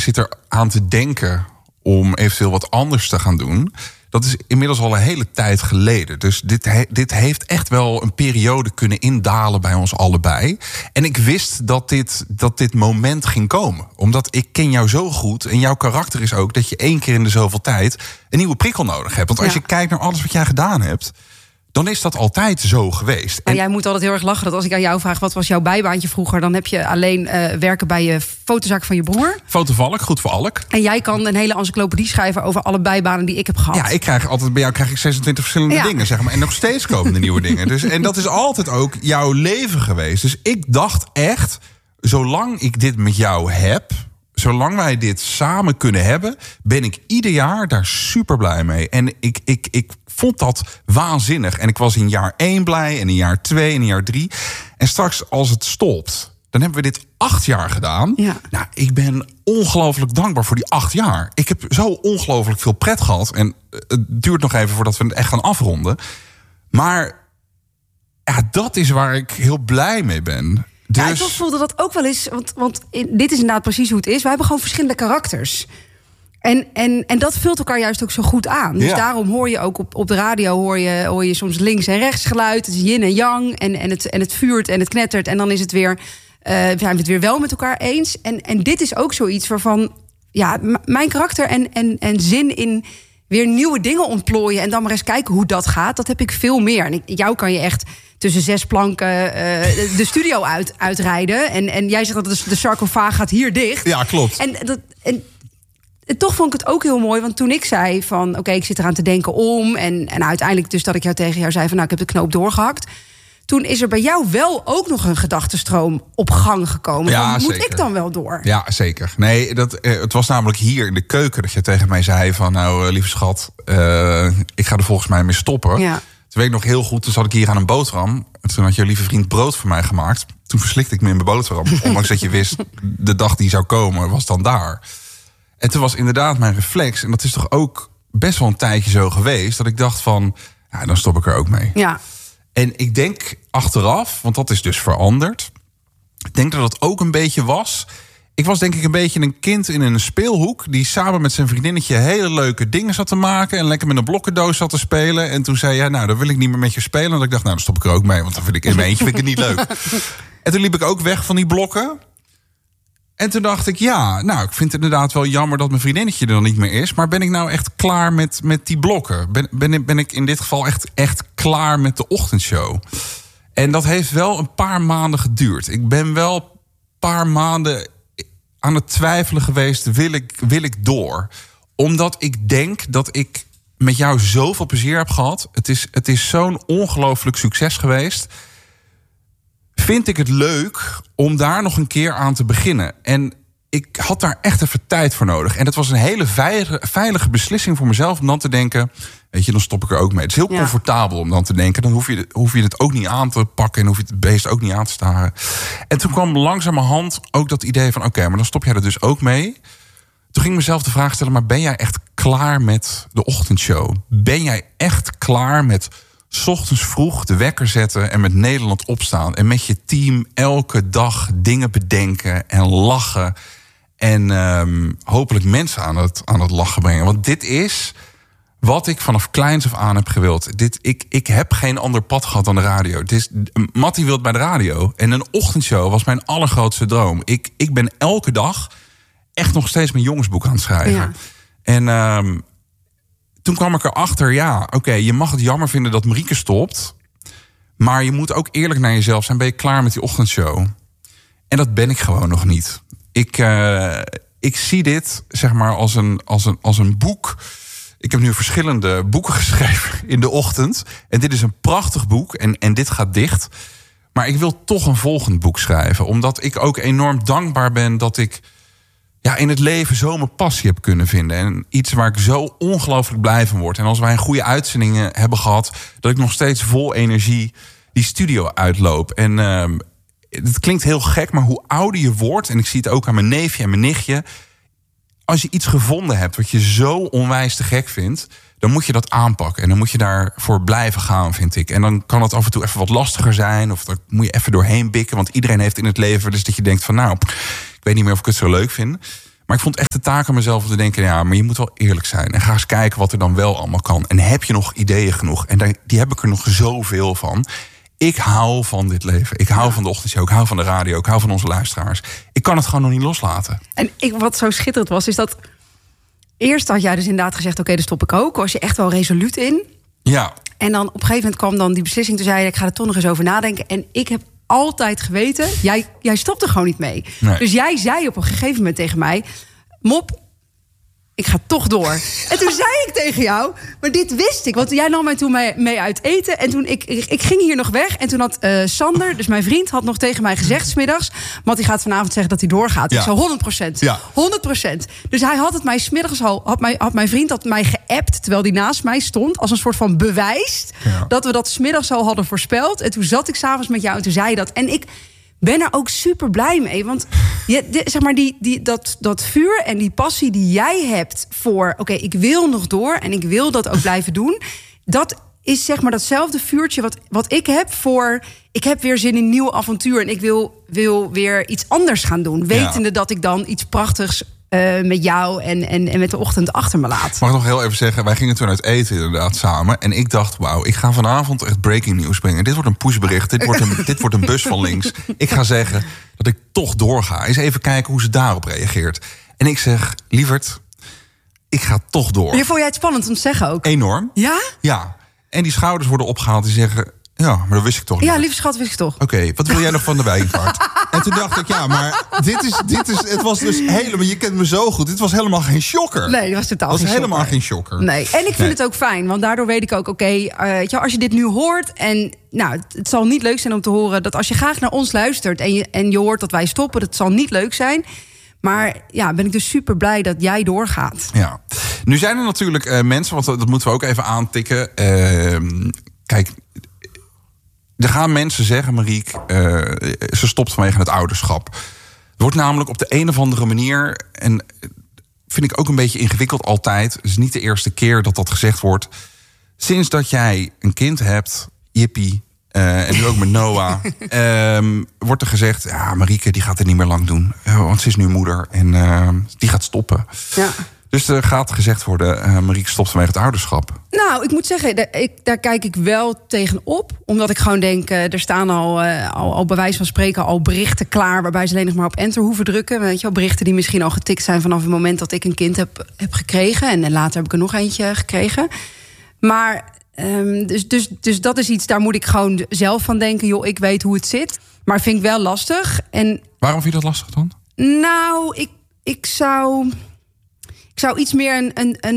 zit er aan te denken om eventueel wat anders te gaan doen. Dat is inmiddels al een hele tijd geleden. Dus dit heeft echt wel een periode kunnen indalen bij ons allebei. En ik wist dat dit moment ging komen. Omdat ik ken jou zo goed. En jouw karakter is ook dat je 1 keer in de zoveel tijd een nieuwe prikkel nodig hebt. Want als je kijkt naar alles wat jij gedaan hebt, dan is dat altijd zo geweest. En jij moet altijd heel erg lachen dat als ik aan jou vraag, wat was jouw bijbaantje vroeger, dan heb je alleen werken bij je fotozaak van je broer. Fotovalk, goed voor Alk. En jij kan een hele encyclopedie schrijven over alle bijbanen die ik heb gehad. Ja, bij jou krijg ik 26 verschillende dingen, zeg maar. En nog steeds komen er nieuwe dingen. Dus, en dat is altijd ook jouw leven geweest. Dus ik dacht echt, zolang ik dit met jou heb, zolang wij dit samen kunnen hebben, ben ik ieder jaar daar super blij mee. En ik vond dat waanzinnig. En ik was in jaar 1 blij, en in jaar 2 en in jaar 3. En straks, als het stopt, dan hebben we dit 8 jaar gedaan. Ja. Nou, ik ben ongelooflijk dankbaar voor die 8 jaar. Ik heb zo ongelooflijk veel pret gehad. En het duurt nog even voordat we het echt gaan afronden. Maar ja, dat is waar ik heel blij mee ben. Dus Ja, ik voelde dat ook wel eens, want dit is inderdaad precies hoe het is. We hebben gewoon verschillende karakters. En dat vult elkaar juist ook zo goed aan. Dus daarom hoor je ook op de radio hoor je soms links en rechts geluid. Het is yin en yang en het vuurt en het knettert. En dan is het weer, zijn we het weer wel met elkaar eens. En dit is ook zoiets waarvan mijn karakter en zin in weer nieuwe dingen ontplooien en dan maar eens kijken hoe dat gaat, dat heb ik veel meer. En jou kan je echt tussen 6 planken de studio uitrijden. En jij zegt dat de sarcofaag gaat hier dicht. Ja, klopt. En toch vond ik het ook heel mooi, want toen ik zei van oké, ik zit eraan te denken om en uiteindelijk dus dat ik tegen jou zei van ik heb de knoop doorgehakt. Toen is er bij jou wel ook nog een gedachtenstroom op gang gekomen. Ja, moet zeker. Ik dan wel door? Ja, zeker. Nee, het was namelijk hier in de keuken dat je tegen mij zei van nou, lieve schat, ik ga er volgens mij mee stoppen. Ja. Toen weet ik nog heel goed, toen zat ik hier aan een boterham. En toen had je lieve vriend brood voor mij gemaakt. Toen verslikte ik me in mijn boterham. Ondanks dat je wist, de dag die zou komen was dan daar. En toen was inderdaad mijn reflex, en dat is toch ook best wel een tijdje zo geweest, dat ik dacht van, ja, dan stop ik er ook mee. Ja. En ik denk achteraf, want dat is dus veranderd, ik denk dat het ook een beetje was. Ik was denk ik een beetje een kind in een speelhoek die samen met zijn vriendinnetje hele leuke dingen zat te maken en lekker met een blokkendoos zat te spelen. En toen zei hij, nou, dan wil ik niet meer met je spelen. En ik dacht, nou, dan stop ik er ook mee, want dan vind ik in mijn eentje vind ik het niet leuk. En toen liep ik ook weg van die blokken. En toen dacht ik, ja, nou, ik vind het inderdaad wel jammer dat mijn vriendinnetje er dan niet meer is. Maar ben ik nou echt klaar met die blokken? Ben ik in dit geval echt klaar met de ochtendshow? En dat heeft wel een paar maanden geduurd. Ik ben wel een paar maanden aan het twijfelen geweest, wil ik door? Omdat ik denk dat ik met jou zoveel plezier heb gehad. Het is zo'n ongelooflijk succes geweest. Vind ik het leuk om daar nog een keer aan te beginnen. En ik had daar echt even tijd voor nodig. En dat was een hele veilige beslissing voor mezelf om dan te denken, weet je, dan stop ik er ook mee. Het is heel comfortabel om dan te denken, dan hoef je het ook niet aan te pakken en hoef je het beest ook niet aan te staren. En toen kwam langzamerhand ook dat idee van, oké, maar dan stop jij er dus ook mee. Toen ging ik mezelf de vraag stellen, maar ben jij echt klaar met de ochtendshow? Ben jij echt klaar met 's ochtends vroeg de wekker zetten en met Nederland opstaan en met je team elke dag dingen bedenken en lachen en hopelijk mensen aan het lachen brengen? Want dit is wat ik vanaf kleins af aan heb gewild. Ik heb geen ander pad gehad dan de radio. Mattie wilde bij de radio en een ochtendshow was mijn allergrootste droom. Ik ben elke dag echt nog steeds mijn jongensboek aan het schrijven. Ja. En toen kwam ik erachter, je mag het jammer vinden dat Marieke stopt, maar je moet ook eerlijk naar jezelf zijn. Ben je klaar met die ochtendshow? En dat ben ik gewoon nog niet. Ik zie dit zeg maar als een boek. Ik heb nu verschillende boeken geschreven in de ochtend. En dit is een prachtig boek en dit gaat dicht. Maar ik wil toch een volgend boek schrijven. Omdat ik ook enorm dankbaar ben dat ik in het leven zo mijn passie heb kunnen vinden. En iets waar ik zo ongelooflijk blij van word. En als wij een goede uitzendingen hebben gehad, dat ik nog steeds vol energie die studio uitloop. En het klinkt heel gek, maar hoe ouder je wordt, en ik zie het ook aan mijn neefje en mijn nichtje, als je iets gevonden hebt wat je zo onwijs te gek vindt, dan moet je dat aanpakken. En dan moet je daarvoor blijven gaan, vind ik. En dan kan het af en toe even wat lastiger zijn, of dan moet je even doorheen bikken. Want iedereen heeft in het leven dus dat je denkt van, nou, ik weet niet meer of ik het zo leuk vind. Maar ik vond echt de taak aan mezelf om te denken... ja, maar je moet wel eerlijk zijn. En ga eens kijken wat er dan wel allemaal kan. En heb je nog ideeën genoeg? En die heb ik er nog zoveel van. Ik hou van dit leven. Ik hou van de ochtendshow. Ik hou van de radio. Ik hou van onze luisteraars. Ik kan het gewoon nog niet loslaten. En wat zo schitterend was, is dat... Eerst had jij dus inderdaad gezegd... oké, daar stop ik ook. Was je echt wel resoluut in. Ja. En dan op een gegeven moment kwam dan die beslissing. Toen zei je, ik ga er toch nog eens over nadenken. En ik heb altijd geweten... Jij stopt er gewoon niet mee. Nee. Dus jij zei op een gegeven moment tegen mij... Mop, ik ga toch door. En toen zei ik tegen jou, maar dit wist ik. Want jij nam mij toen mee uit eten. En toen ik ging hier nog weg. En toen had Sander, dus mijn vriend, had nog tegen mij gezegd 's middags... Mattie gaat vanavond zeggen dat hij doorgaat. Ja. Ik zo 100%. Ja. 100%. Dus hij had het mij 's middags al... Had mijn vriend had mij geappt, terwijl hij naast mij stond... als een soort van bewijs dat we dat 's middags al hadden voorspeld. En toen zat ik 's avonds met jou en toen zei je dat. En ik ben er ook super blij mee. Want zeg maar dat vuur en die passie die jij hebt voor... oké, ik wil nog door en ik wil dat ook blijven doen... dat is zeg maar datzelfde vuurtje wat ik heb voor... ik heb weer zin in een nieuw avontuur... en ik wil weer iets anders gaan doen. Wetende dat ik dan iets prachtigs... met jou en met de ochtend achter me laat. Mag ik nog heel even zeggen, wij gingen toen uit eten inderdaad samen. En ik dacht, wauw, ik ga vanavond echt breaking news brengen. Dit wordt een pushbericht, dit wordt een bus van links. Ik ga zeggen dat ik toch doorga. Eens even kijken hoe ze daarop reageert. En ik zeg, lieverd, ik ga toch door. Je vond jij het spannend om te zeggen ook? Enorm. Ja? Ja. En die schouders worden opgehaald die zeggen... ja, maar dat wist ik toch niet. Ja, lieve schat, wist ik toch. Oké, wat wil jij nog van de wijnvaart? En toen dacht ik, ja, maar dit is... Het was dus helemaal... Je kent me zo goed. Dit was helemaal geen shocker. Nee, dat was totaal geen shocker. helemaal geen shocker. Nee, en ik vind het ook fijn. Want daardoor weet ik ook, als je dit nu hoort... en nou, het zal niet leuk zijn om te horen... dat als je graag naar ons luistert en je hoort dat wij stoppen... het zal niet leuk zijn... Maar ja, ben ik dus super blij dat jij doorgaat. Ja. Nu zijn er natuurlijk mensen, want dat moeten we ook even aantikken. Kijk, er gaan mensen zeggen, Marieke, ze stopt vanwege het ouderschap. Er wordt namelijk op de een of andere manier, en vind ik ook een beetje ingewikkeld altijd. Het is niet de eerste keer dat dat gezegd wordt. Sinds dat jij een kind hebt, Jippie, en nu ook met Noah, wordt er gezegd... ja, Marieke die gaat het niet meer lang doen. Want ze is nu moeder en die gaat stoppen. Ja. Dus er gaat gezegd worden... Marieke stopt vanwege het ouderschap. Nou, ik moet zeggen, daar kijk ik wel tegenop. Omdat ik gewoon denk, er staan al bij wijze van spreken... al berichten klaar waarbij ze alleen nog maar op enter hoeven drukken. Weet je wel, berichten die misschien al getikt zijn... vanaf het moment dat ik een kind heb gekregen. En later heb ik er nog eentje gekregen. Maar... Dus dat is iets, daar moet ik gewoon zelf van denken. Joh, ik weet hoe het zit. Maar vind ik wel lastig. En waarom vind je dat lastig dan? Nou, ik zou iets meer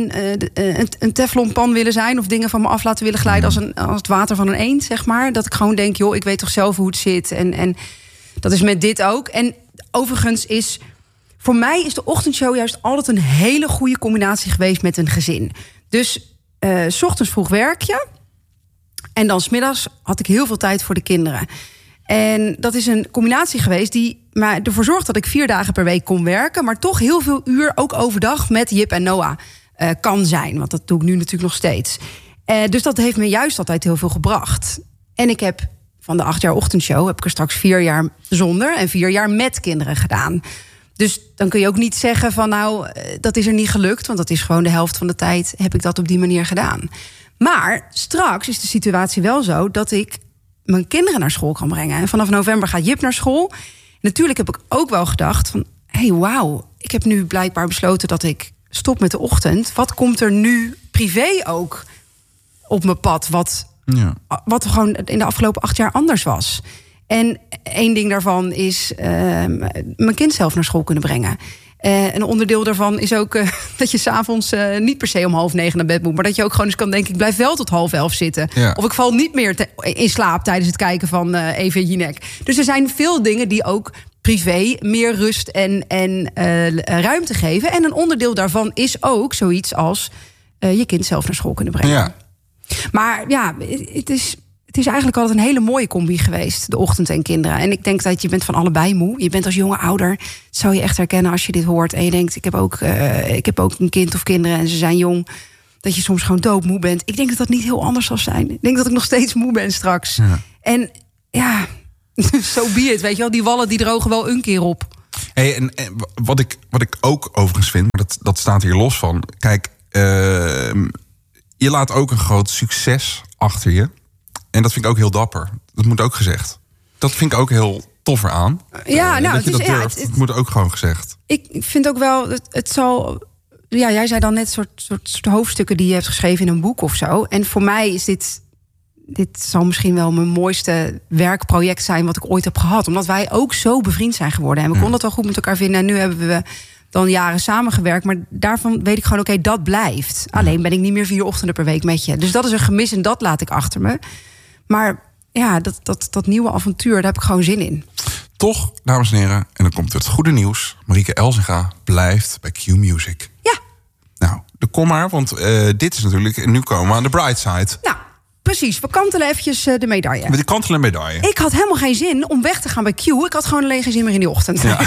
een teflonpan willen zijn... of dingen van me af laten willen glijden als het water van een eend, zeg maar. Dat ik gewoon denk, joh, ik weet toch zelf hoe het zit. En dat is met dit ook. En overigens is... voor mij is de ochtendshow juist altijd een hele goede combinatie geweest met een gezin. Dus... 's ochtends vroeg werk je. En dan 's middags had ik heel veel tijd voor de kinderen. En dat is een combinatie geweest die maar ervoor zorgt dat ik 4 dagen per week kon werken. Maar toch heel veel uur, ook overdag, met Jip en Noah kan zijn. Want dat doe ik nu natuurlijk nog steeds. Dus dat heeft me juist altijd heel veel gebracht. En ik heb van de 8 jaar ochtendshow... heb ik er straks 4 jaar zonder en 4 jaar met kinderen gedaan. Dus dan kun je ook niet zeggen van nou, dat is er niet gelukt. Want dat is gewoon de helft van de tijd heb ik dat op die manier gedaan. Maar straks is de situatie wel zo dat ik mijn kinderen naar school kan brengen. En vanaf november gaat Jip naar school. Natuurlijk heb ik ook wel gedacht van... hey, wauw, ik heb nu blijkbaar besloten dat ik stop met de ochtend. Wat komt er nu privé ook op mijn pad? Wat gewoon in de afgelopen 8 jaar anders was. En 1 ding daarvan is mijn kind zelf naar school kunnen brengen. Een onderdeel daarvan is ook dat je 's avonds niet per se om 8:30 naar bed moet. Maar dat je ook gewoon eens kan denken, ik blijf wel tot 10:30 zitten. Ja. Of ik val niet meer in slaap tijdens het kijken van Eva Jinek. Dus er zijn veel dingen die ook privé meer rust en ruimte geven. En een onderdeel daarvan is ook zoiets als je kind zelf naar school kunnen brengen. Ja. Maar ja, het is eigenlijk altijd een hele mooie combi geweest, de ochtend en kinderen. En ik denk dat je bent van allebei moe. Je bent als jonge ouder, dat zou je echt herkennen als je dit hoort. En je denkt, ik heb ook een kind of kinderen en ze zijn jong. Dat je soms gewoon doodmoe bent. Ik denk dat dat niet heel anders zal zijn. Ik denk dat ik nog steeds moe ben straks. Ja. En ja, so be it, weet je wel. Die wallen die drogen wel een keer op. Hey, en wat ik ook overigens vind, maar dat staat hier los van. Kijk, je laat ook een groot succes achter je. En dat vind ik ook heel dapper. Dat moet ook gezegd. Dat vind ik ook heel tof eraan. Ja, nou, dat je dat durft. Het moet ook gewoon gezegd. Ik vind ook wel, het zal... Ja, jij zei dan net soort hoofdstukken die je hebt geschreven in een boek of zo. En voor mij is dit zal misschien wel mijn mooiste werkproject zijn wat ik ooit heb gehad. Omdat wij ook zo bevriend zijn geworden. En we konden het wel goed met elkaar vinden. En nu hebben we dan jaren samengewerkt. Maar daarvan weet ik gewoon, oké, dat blijft. Alleen ben ik niet meer 4 ochtenden per week met je. Dus dat is een gemis en dat laat ik achter me. Maar ja, dat nieuwe avontuur, daar heb ik gewoon zin in. Toch, dames en heren, en dan komt het goede nieuws. Marieke Elzinga blijft bij Q Music. Ja. Nou, kom maar, want dit is natuurlijk... Nu komen we aan de bright side. Nou, precies. We kantelen eventjes de medaille. Met de kantelen medaille. Ik had helemaal geen zin om weg te gaan bij Q. Ik had gewoon alleen geen zin meer in die ochtend. Ja.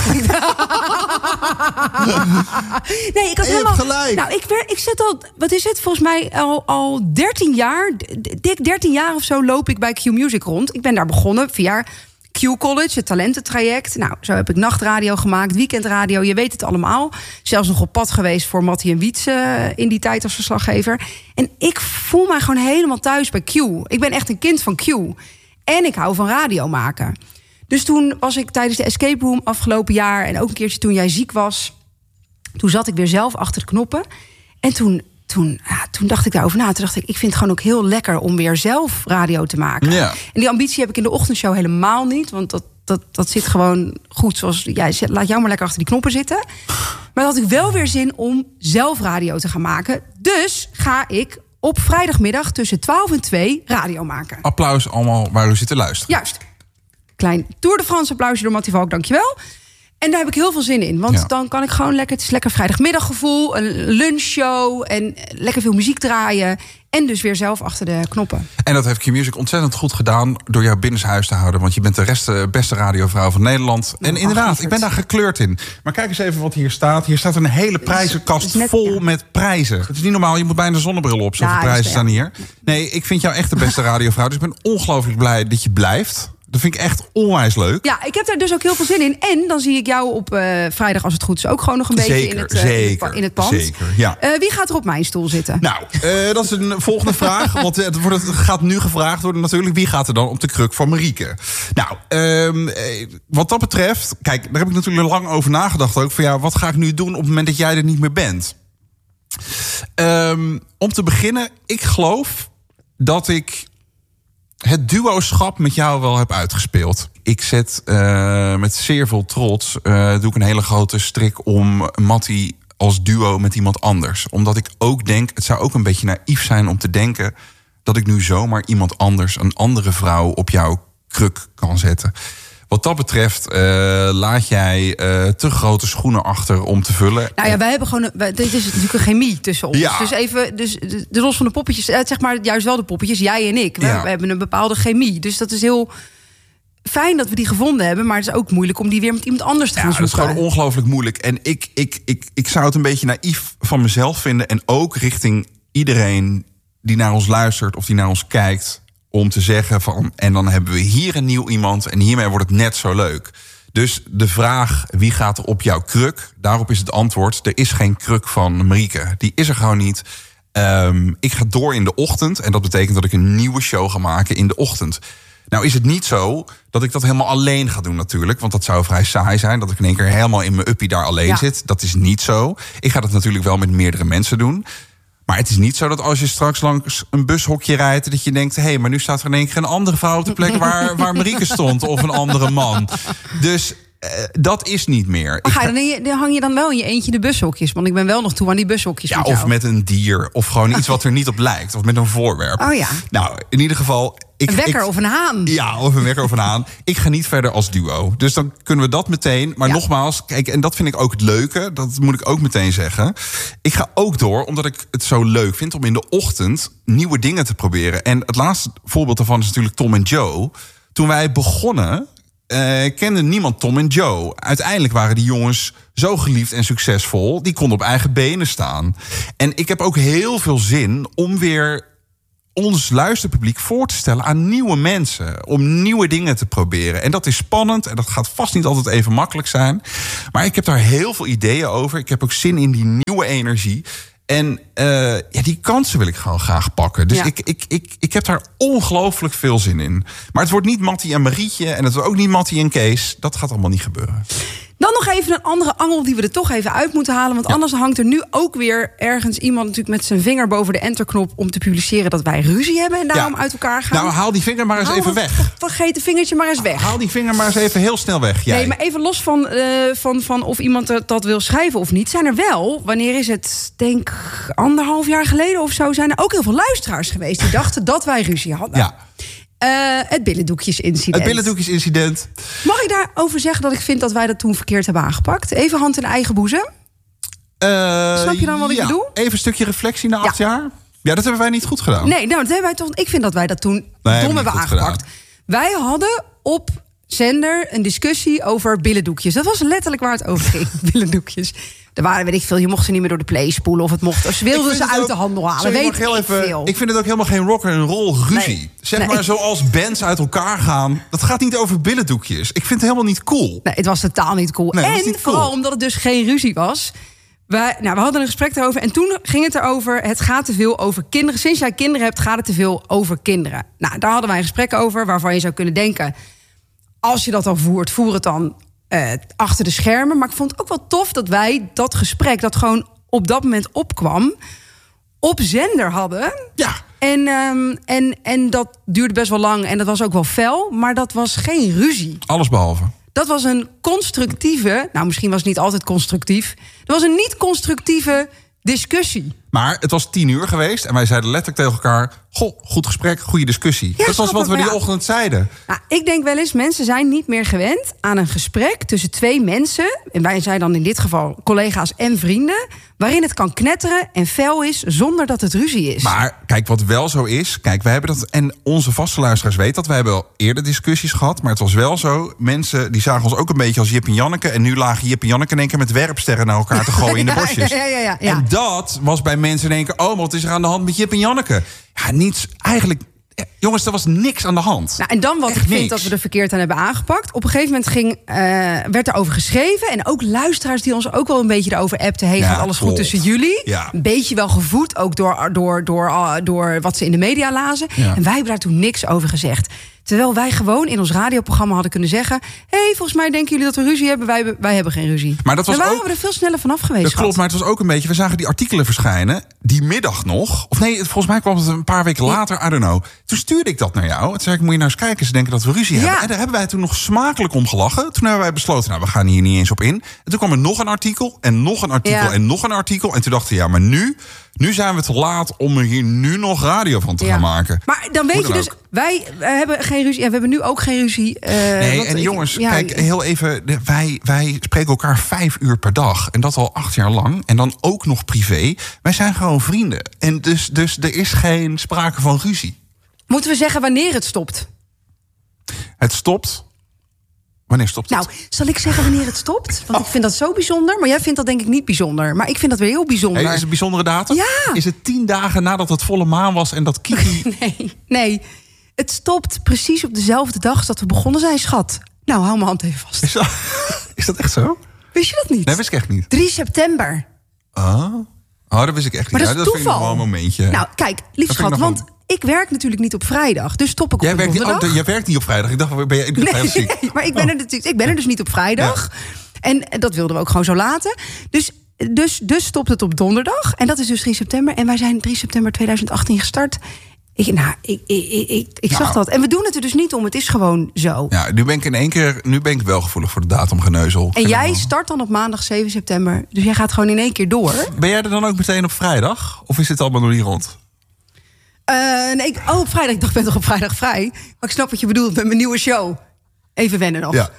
Nee, ik had helemaal gelijk. Nou, ik zit al, wat is het? Volgens mij al 13 jaar, dik 13 jaar of zo loop ik bij Q Music rond. Ik ben daar begonnen via Q College, het talententraject. Nou, zo heb ik nachtradio gemaakt, weekendradio, je weet het allemaal. Zelfs nog op pad geweest voor Mattie en Wiets in die tijd als verslaggever. En ik voel mij gewoon helemaal thuis bij Q. Ik ben echt een kind van Q. En ik hou van radio maken. Dus toen was ik tijdens de Escape Room afgelopen jaar... en ook een keertje toen jij ziek was... toen zat ik weer zelf achter de knoppen. En toen dacht ik daarover na. Toen dacht ik vind het gewoon ook heel lekker om weer zelf radio te maken. Ja. En die ambitie heb ik in de ochtendshow helemaal niet. Want dat zit gewoon goed zoals... laat jou maar lekker achter die knoppen zitten. Maar dan had ik wel weer zin om zelf radio te gaan maken. Dus ga ik op vrijdagmiddag tussen 12 en 2 radio maken. Applaus allemaal waar u zit te luisteren. Juist. Klein Tour de France applausje door Mattie Valk, dankjewel. En daar heb ik heel veel zin in. Want dan kan ik gewoon lekker... Het is lekker vrijdagmiddaggevoel, een lunchshow... en lekker veel muziek draaien. En dus weer zelf achter de knoppen. En dat heeft Q Music ontzettend goed gedaan... door jou binnenshuis te houden. Want je bent de beste radiovrouw van Nederland. En inderdaad, ik ben daar gekleurd in. Maar kijk eens even wat hier staat. Hier staat een hele prijzenkast vol met prijzen. Het is niet normaal, je moet bijna een zonnebril op. Zoveel prijzen staan hier. Nee, ik vind jou echt de beste radiovrouw. Dus ik ben ongelooflijk blij dat je blijft. Dat vind ik echt onwijs leuk. Ja, ik heb daar dus ook heel veel zin in. En dan zie ik jou op vrijdag, als het goed is, ook gewoon nog een beetje in het pand. Zeker, ja. Wie gaat er op mijn stoel zitten? Nou, dat is een volgende vraag. Want het gaat nu gevraagd worden natuurlijk. Wie gaat er dan op de kruk van Marieke? Nou, wat dat betreft... Kijk, daar heb ik natuurlijk lang over nagedacht ook. Van wat ga ik nu doen op het moment dat jij er niet meer bent? Om te beginnen, ik geloof dat ik... het duoschap met jou wel heb uitgespeeld. Ik zet met zeer veel trots... doe ik een hele grote strik om Mattie als duo met iemand anders. Omdat ik ook denk... het zou ook een beetje naïef zijn om te denken... dat ik nu zomaar iemand anders, een andere vrouw... op jouw kruk kan zetten. Wat dat betreft laat jij te grote schoenen achter om te vullen. Nou ja, wij hebben gewoon... Dit is natuurlijk een chemie tussen ons. Ja. Dus even, de los van de poppetjes... zeg maar juist wel de poppetjes, jij en ik. We hebben een bepaalde chemie. Dus dat is heel fijn dat we die gevonden hebben. Maar het is ook moeilijk om die weer met iemand anders te gaan zoeken. Dat is gewoon ongelooflijk moeilijk. En ik zou het een beetje naïef van mezelf vinden. En ook richting iedereen die naar ons luistert of die naar ons kijkt... om te zeggen van, en dan hebben we hier een nieuw iemand... en hiermee wordt het net zo leuk. Dus de vraag, wie gaat er op jouw kruk? Daarop is het antwoord, er is geen kruk van Marieke. Die is er gewoon niet. Ik ga door in de ochtend. En dat betekent dat ik een nieuwe show ga maken in de ochtend. Nou is het niet zo dat ik dat helemaal alleen ga doen natuurlijk. Want dat zou vrij saai zijn. Dat ik in één keer helemaal in mijn uppie daar alleen zit. Dat is niet zo. Ik ga dat natuurlijk wel met meerdere mensen doen. Maar het is niet zo dat als je straks langs een bushokje rijdt... dat je denkt, hé, maar nu staat er in één keer een andere vrouw op de plek... waar Marieke stond, of een andere man. Dus dat is niet meer. Dan hang je dan wel in je eentje de bushokjes? Want ik ben wel nog toe aan die bushokjes. Ja, of met een dier, of gewoon iets wat er niet op lijkt. Of met een voorwerp. Oh ja. Nou, in ieder geval... Een wekker of een haan. Ja, of een wekker of een haan. Ik ga niet verder als duo. Dus dan kunnen we dat meteen. Maar nogmaals, kijk, en dat vind ik ook het leuke. Dat moet ik ook meteen zeggen. Ik ga ook door, omdat ik het zo leuk vind... om in de ochtend nieuwe dingen te proberen. En het laatste voorbeeld daarvan is natuurlijk Tom en Joe. Toen wij begonnen... kende niemand Tom en Joe. Uiteindelijk waren die jongens zo geliefd en succesvol... die konden op eigen benen staan. En ik heb ook heel veel zin om weer ons luisterpubliek voor te stellen aan nieuwe mensen. Om nieuwe dingen te proberen. En dat is spannend en dat gaat vast niet altijd even makkelijk zijn. Maar ik heb daar heel veel ideeën over. Ik heb ook zin in die nieuwe energie. En die kansen wil ik gewoon graag pakken. Dus ik heb daar ongelooflijk veel zin in. Maar het wordt niet Mattie en Marietje en het wordt ook niet Mattie en Kees. Dat gaat allemaal niet gebeuren. Dan nog even een andere angel die we er toch even uit moeten halen. Want anders hangt er nu ook weer ergens iemand natuurlijk met zijn vinger boven de enterknop om te publiceren dat wij ruzie hebben en daarom uit elkaar gaan. Nou, haal die vinger maar eens even weg. Vergeet het vingertje maar eens weg. Haal die vinger maar eens even heel snel weg. Jij. Nee, maar even los van of iemand dat wil schrijven of niet. Zijn er wel, wanneer is het, denk 1,5 jaar geleden of zo, zijn er ook heel veel luisteraars geweest die dachten dat wij ruzie hadden. Ja. Het billendoekjesincident. Mag ik daarover zeggen dat ik vind dat wij dat toen verkeerd hebben aangepakt? Even hand in eigen boezem. Snap je dan wat ik bedoel? Even een stukje reflectie na 8 jaar. Ja, dat hebben wij niet goed gedaan. Nee, dat hebben wij toch. Ik vind dat wij dat toen dom hebben aangepakt. Gedaan. Wij hadden op zender een discussie over billendoekjes. Dat was letterlijk waar het over ging. Billendoekjes. Er waren, weet ik veel, je mocht ze niet meer door de play spoelen of het mocht. Of ze wilden ze uit de handel halen. Ik vind het ook helemaal geen rock'n'roll ruzie. Nee. Zeg maar zoals bands uit elkaar gaan. Dat gaat niet over billendoekjes. Ik vind het helemaal niet cool. Nee, het was totaal niet cool. Nee, en vooral omdat het dus geen ruzie was. We hadden een gesprek erover en toen ging het erover. Het gaat te veel over kinderen. Sinds jij kinderen hebt, gaat het te veel over kinderen. Nou, daar hadden wij een gesprek over waarvan je zou kunnen denken, als je dat al voert, voer het dan achter de schermen. Maar ik vond het ook wel tof dat wij dat gesprek, dat gewoon op dat moment opkwam, op zender hadden. Ja. En dat duurde best wel lang en dat was ook wel fel. Maar dat was geen ruzie. Alles behalve. Dat was een constructieve, nou misschien was het niet altijd constructief. Dat was een niet constructieve discussie. Maar het was 10 uur geweest en wij zeiden letterlijk tegen elkaar, goh, goed gesprek, goede discussie. Ja, dat was wat we die ochtend zeiden. Nou, ik denk wel eens, mensen zijn niet meer gewend aan een gesprek tussen 2 mensen. En wij zijn dan in dit geval collega's en vrienden, waarin het kan knetteren en fel is zonder dat het ruzie is. Maar kijk, wat wel zo is, kijk, wij hebben dat, en onze vaste luisteraars weten dat, wij hebben al eerder discussies gehad, maar het was wel zo, mensen die zagen ons ook een beetje als Jip en Janneke, en nu lagen Jip en Janneke in één keer met werpsterren naar elkaar te gooien in de bosjes. Ja. En dat was bij mensen in één keer, oh, wat is er aan de hand met Jip en Janneke? Ja, niets, eigenlijk, jongens, er was niks aan de hand. Nou, en dan wat echt ik vind dat we er verkeerd aan hebben aangepakt. Op een gegeven moment werd er over geschreven. En ook luisteraars die ons ook wel een beetje erover appten. Hey, gaat alles goed tussen jullie? Ja. Een beetje wel gevoed, ook door wat ze in de media lazen. Ja. En wij hebben daar toen niks over gezegd. Terwijl wij gewoon in ons radioprogramma hadden kunnen zeggen, hey, volgens mij denken jullie dat we ruzie hebben. Wij hebben geen ruzie. Maar dat was waren we er veel sneller vanaf geweest. Dat klopt, maar het was ook een beetje, we zagen die artikelen verschijnen die middag nog. Of nee, volgens mij kwam het een paar weken later, I don't know. Toen stuurde ik dat naar jou. Toen zei ik, moet je nou eens kijken, ze denken dat we ruzie hebben. En daar hebben wij toen nog smakelijk om gelachen. Toen hebben wij besloten, nou, we gaan hier niet eens op in. En toen kwam er nog een artikel en nog een artikel en nog een artikel. En toen dachten we, ja, maar nu zijn we te laat om er hier nu nog radio van te gaan maken. Maar dan weet je dus, wij hebben geen ruzie. En we hebben nu ook geen ruzie. Nee, en jongens, kijk, heel even. Wij spreken elkaar 5 uur per dag. En dat al 8 jaar lang. En dan ook nog privé. Wij zijn gewoon vrienden. En dus er is geen sprake van ruzie. Moeten we zeggen wanneer het stopt? Het stopt. Wanneer stopt het? Nou, zal ik zeggen wanneer het stopt? Want ik vind dat zo bijzonder. Maar jij vindt dat denk ik niet bijzonder. Maar ik vind dat weer heel bijzonder. Hey, is het een bijzondere datum? Ja. Is het 10 dagen nadat het volle maan was en dat Kiki... Nee. Het stopt precies op dezelfde dag dat we begonnen zijn, schat. Nou, hou mijn hand even vast. Is dat echt zo? Wist je dat niet? Nee, wist ik echt niet. 3 september. Oh, dat wist ik echt niet. Maar dat is toeval. Vind ik wel een momentje. Nou, kijk, lief schat, want ik werk natuurlijk niet op vrijdag. Dus stop ik op donderdag. Jij werkt niet op vrijdag. Ik dacht, ben je vrijdag ziek? Nee, maar ik ben er dus niet op vrijdag. Ja. En dat wilden we ook gewoon zo laten. Dus stopt het op donderdag. En dat is dus 3 september. En wij zijn 3 september 2018 gestart. Ik zag dat. En we doen het er dus niet om. Het is gewoon zo. Ja, nu ben ik wel gevoelig voor de datumgeneuzel. En jij start dan op maandag 7 september. Dus jij gaat gewoon in één keer door. Ben jij er dan ook meteen op vrijdag? Of is dit allemaal nog niet rond? Nee, op vrijdag. Ik dacht, ik ben toch op vrijdag vrij? Maar ik snap wat je bedoelt met mijn nieuwe show. Even wennen nog. Ja.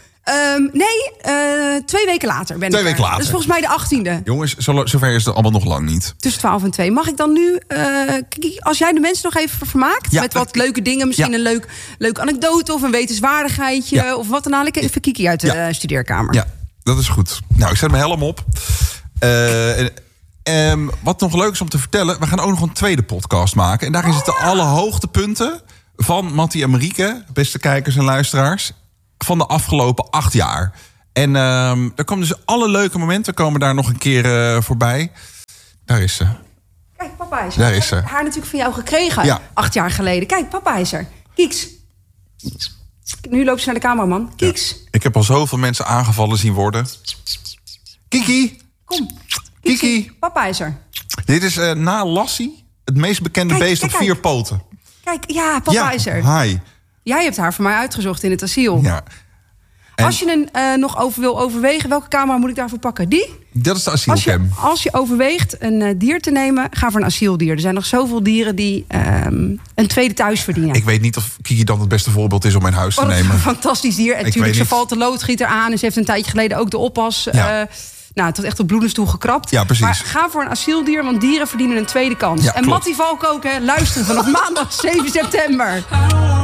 2 weken later ben ik 2 weken later. Dus volgens mij de 18e. Jongens, zover is het allemaal nog lang niet. Tussen 12 en 2. Mag ik dan nu, als jij de mensen nog even vermaakt... met wat leuke dingen, misschien een leuk anekdote... of een wetenswaardigheidje, of wat dan haal ik even Kiki uit de studeerkamer. Ja, dat is goed. Nou, ik zet mijn helm op. Wat nog leuk is om te vertellen, we gaan ook nog een tweede podcast maken. En daarin zitten alle hoogtepunten van Mattie en Marieke, beste kijkers en luisteraars, van de afgelopen 8 jaar. En er komen dus alle leuke momenten komen daar nog een keer voorbij. Daar is ze. Kijk, papa is er. Daar is ze. Ik heb haar natuurlijk van jou gekregen, 8 jaar geleden. Kijk, papa is er. Kieks. Nu loopt ze naar de cameraman. Kieks. Ja. Ik heb al zoveel mensen aangevallen zien worden. Kiki. Kom. Kiki. Papa is er. Dit is na Lassie het meest bekende beest op 4 poten. Kijk, ja, papa is er. Hi. Jij hebt haar voor mij uitgezocht in het asiel. Ja. En als je nog wil overwegen, welke camera moet ik daarvoor pakken? Die? Dat is de asielcam. Als je overweegt een dier te nemen, ga voor een asieldier. Er zijn nog zoveel dieren die een tweede thuis verdienen. Ik weet niet of Kiki dan het beste voorbeeld is om in huis te nemen. Een fantastisch dier. En natuurlijk, ze valt de loodgieter aan. En ze heeft een tijdje geleden ook de oppas. Tot echt op bloedenstoel gekrapt. Ja, precies. Maar ga voor een asieldier, want dieren verdienen een tweede kans. Ja, en Mattie Valk ook, luisteren vanaf maandag 7 september.